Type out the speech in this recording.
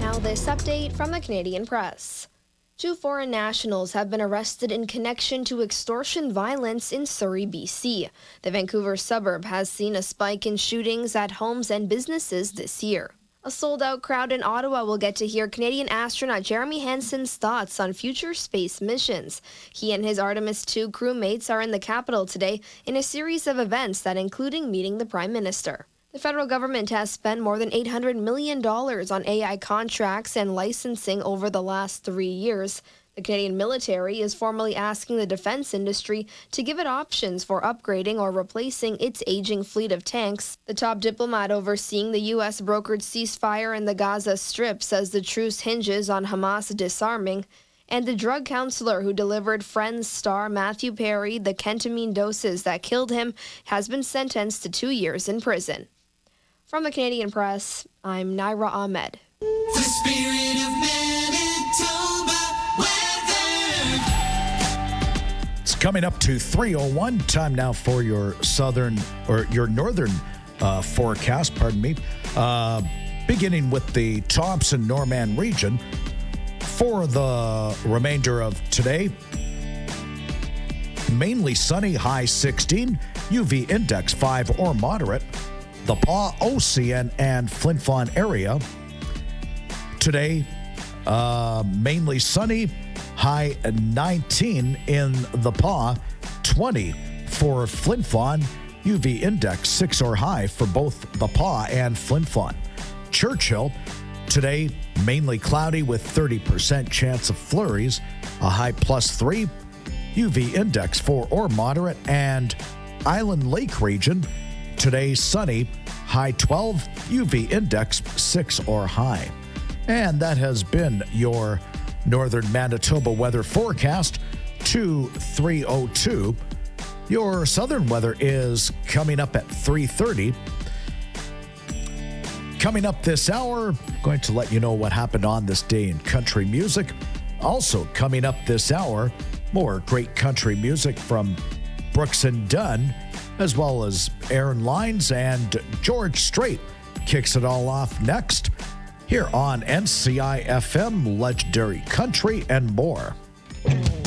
Now this update from the Canadian Press. 2 foreign nationals have been arrested in connection to extortion violence in Surrey, BC. The Vancouver suburb has seen a spike in shootings at homes and businesses this year. A sold-out crowd in Ottawa will get to hear Canadian astronaut Jeremy Hansen's thoughts on future space missions. He and his Artemis II crewmates are in the capital today in a series of events that including meeting the Prime Minister. The federal government has spent more than $800 million on AI contracts and licensing over the last 3 years. The Canadian military is formally asking the defense industry to give it options for upgrading or replacing its aging fleet of tanks. The top diplomat overseeing the U.S. brokered ceasefire in the Gaza Strip says the truce hinges on Hamas disarming. And the drug counselor who delivered Friends star Matthew Perry the ketamine doses that killed him has been sentenced to 2 years in prison. From the Canadian Press, I'm Naira Ahmed. The spirit of Manitoba weather. It's coming up to 3:01. Time now for your northern forecast. Beginning with the Thompson-Norman region. For the remainder of today, mainly sunny, high 16, UV index 5 or moderate. The Pas, Ocean, and Flin Flon area. Today, mainly sunny, high 19 in the Pas, 20 for Flin Flon, UV index 6 or high for both the Pas and Flin Flon. Churchill, today, mainly cloudy with 30% chance of flurries, a high +3, UV index 4 or moderate, and Island Lake region, today sunny, high 12, UV index 6 or high. And that has been your northern Manitoba weather forecast to 3:02. Your southern weather is coming up at 3:30. Coming up this hour, going to let you know what happened on this day in country music. Also coming up this hour, more great country music from Brooks and Dunn, as well as Aaron Lines and George Strait kicks it all off next here on NCI FM, Legendary Country and more.